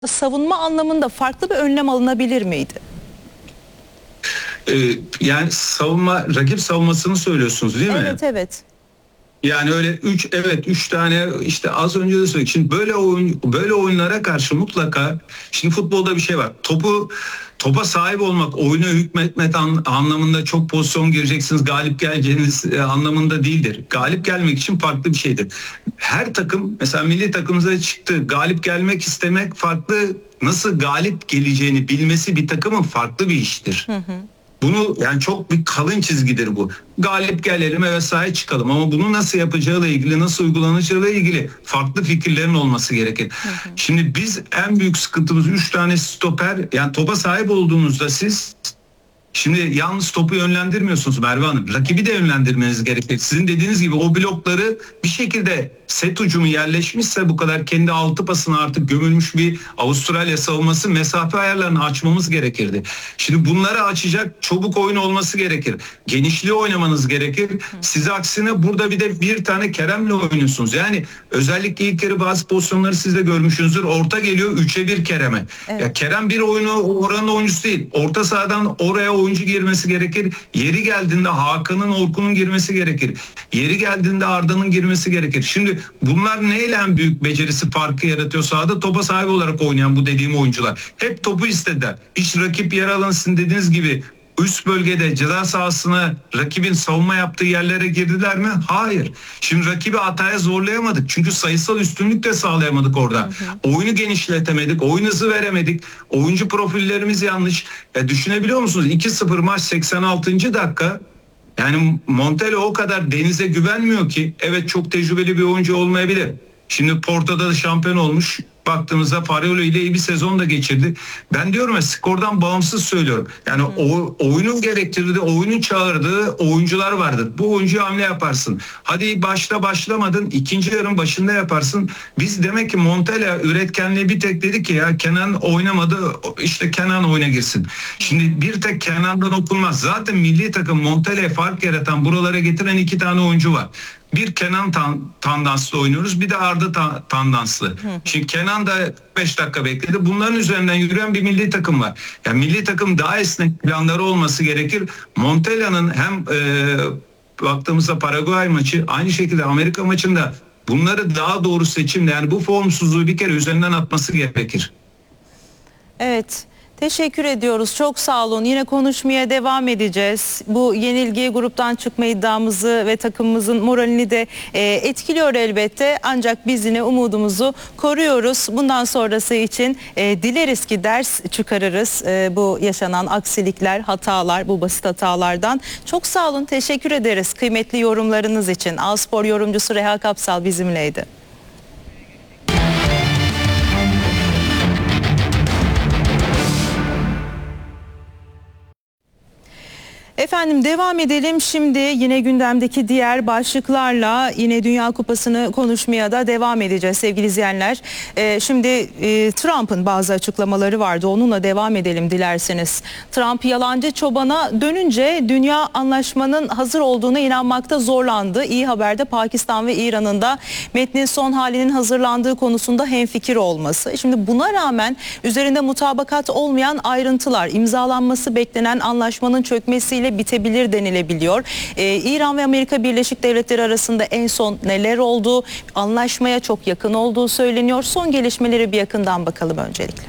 savunma anlamında farklı bir önlem alınabilir miydi? Yani rakip savunmasını söylüyorsunuz değil mi? Evet, evet. Yani öyle üç tane işte az önce de söyledik. Şimdi böyle oyunlara karşı mutlaka, şimdi futbolda bir şey var. Topa sahip olmak, oyuna hükmetmek anlamında çok pozisyon gireceksiniz, galip geleceğiniz anlamında değildir. Galip gelmek için farklı bir şeydir. Her takım, mesela milli takımımıza çıktı, galip gelmek istemek farklı, nasıl galip geleceğini bilmesi bir takımın farklı bir iştir. Bunu yani çok bir kalın çizgidir bu. Galip gelelim, evet sahaya çıkalım, ama bunu nasıl yapacağıyla ilgili, nasıl uygulanacağıyla ilgili farklı fikirlerin olması gerekir. Şimdi biz en büyük sıkıntımız 3 tane stoper, yani topa sahip olduğunuzda siz şimdi yalnız topu yönlendirmiyorsunuz Merve Hanım. Rakibi de yönlendirmeniz gerekir. Sizin dediğiniz gibi o blokları bir şekilde set ucumu yerleşmişse, bu kadar kendi altı pasına artık gömülmüş bir Avustralya savunması, mesafe ayarlarını açmamız gerekirdi. Şimdi bunları açacak çabuk oyun olması gerekir. Genişliği oynamanız gerekir. Siz aksine burada bir tane Kerem'le oynuyorsunuz. Yani özellikle ilk yarı bazı pozisyonları siz de görmüşsünüzdür. Orta geliyor 3'e 1 Kerem'e. Evet. Ya Kerem bir oranın oyuncusu değil. Orta sahadan oraya oyuncu girmesi gerekir. Yeri geldiğinde Hakan'ın, Orkun'un girmesi gerekir. Yeri geldiğinde Arda'nın girmesi gerekir. Şimdi bunlar neyle en büyük becerisi farkı yaratıyor sahada? Topa sahip olarak oynayan bu dediğim oyuncular. Hep topu istediler. Hiç rakip yer alansın dediğiniz gibi üst bölgede ceza sahasına, rakibin savunma yaptığı yerlere girdiler mi? Hayır. Şimdi rakibi hataya zorlayamadık. Çünkü sayısal üstünlük de sağlayamadık orada. Oyunu genişletemedik. Oyun hızı veremedik. Oyuncu profillerimiz yanlış. Düşünebiliyor musunuz? 2-0 maç 86. dakika. Yani Montella o kadar Deniz'e güvenmiyor ki. Evet, çok tecrübeli bir oyuncu olmayabilir. Şimdi Porto'da da şampiyon olmuş. Baktığımızda Fariolo ile iyi bir sezon da geçirdi. Ben diyorum ya, skordan bağımsız söylüyorum. Yani oyunun gerektirdiği, oyunun çağırdığı oyuncular vardır. Bu oyuncuya hamle yaparsın. Hadi başlamadın, ikinci yarının başında yaparsın. Biz demek ki Montella üretkenliği bir tek dedi ki ya Kenan oynamadı, işte Kenan oyuna girsin. Şimdi bir tek Kenan'dan okunmaz. Zaten milli takım Montella'ya fark yaratan, buralara getiren 2 tane oyuncu var. Bir Kenan tandanslı oynuyoruz, bir de Arda tandanslı. Şimdi Kenan da 5 dakika bekledi. Bunların üzerinden yürüyen bir milli takım var. Yani milli takım daha esnek planları olması gerekir. Montella'nın hem baktığımızda Paraguay maçı, aynı şekilde Amerika maçında bunları daha doğru seçimle, yani bu formsuzluğu bir kere üzerinden atması gerekir. Evet. Teşekkür ediyoruz. Çok sağ olun. Yine konuşmaya devam edeceğiz. Bu yenilgiye, gruptan çıkma iddiamızı ve takımımızın moralini de etkiliyor elbette. Ancak biz yine umudumuzu koruyoruz. Bundan sonrası için dileriz ki ders çıkarırız bu yaşanan aksilikler, hatalar, bu basit hatalardan. Çok sağ olun. Teşekkür ederiz kıymetli yorumlarınız için. A-Spor yorumcusu Reha Kapsal bizimleydi. Efendim devam edelim. Şimdi yine gündemdeki diğer başlıklarla yine Dünya Kupası'nı konuşmaya da devam edeceğiz sevgili izleyenler. Şimdi Trump'ın bazı açıklamaları vardı. Onunla devam edelim dilerseniz. Trump yalancı çobana dönünce dünya anlaşmanın hazır olduğuna inanmakta zorlandı. İyi haber de Pakistan ve İran'ın da metnin son halinin hazırlandığı konusunda hemfikir olması. Şimdi buna rağmen üzerinde mutabakat olmayan ayrıntılar, imzalanması beklenen anlaşmanın çökmesiyle bitebilir denilebiliyor. İran ve Amerika Birleşik Devletleri arasında en son neler oldu? Anlaşmaya çok yakın olduğu söyleniyor. Son gelişmeleri bir yakından bakalım öncelikle.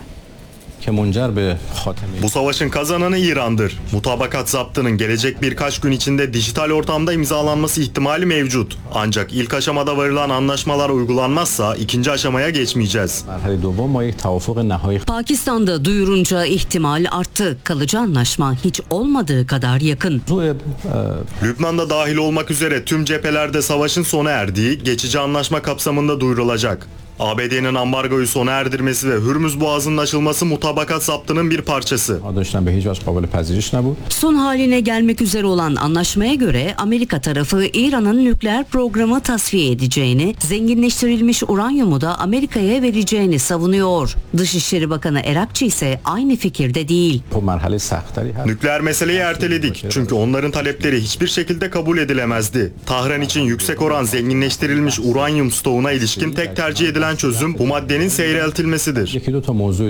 Bu savaşın kazananı İran'dır. Mutabakat zaptının gelecek birkaç gün içinde dijital ortamda imzalanması ihtimali mevcut. Ancak ilk aşamada varılan anlaşmalar uygulanmazsa ikinci aşamaya geçmeyeceğiz. Pakistan'da duyurunca ihtimal arttı. Kalıcı anlaşma hiç olmadığı kadar yakın. Lübnan'da dahil olmak üzere tüm cephelerde savaşın sona erdiği geçici anlaşma kapsamında duyurulacak. ABD'nin ambargoyu sona erdirmesi ve Hürmüz Boğazı'nın açılması mutabakat zaptının bir parçası. Son haline gelmek üzere olan anlaşmaya göre Amerika tarafı İran'ın nükleer programı tasfiye edeceğini, zenginleştirilmiş uranyumu da Amerika'ya vereceğini savunuyor. Dışişleri Bakanı Erakçı ise aynı fikirde değil. Nükleer meseleyi erteledik çünkü onların talepleri hiçbir şekilde kabul edilemezdi. Tahran için yüksek oran zenginleştirilmiş uranyum stoğuna ilişkin tek tercih edilen üretilen çözüm bu maddenin seyreltilmesidir.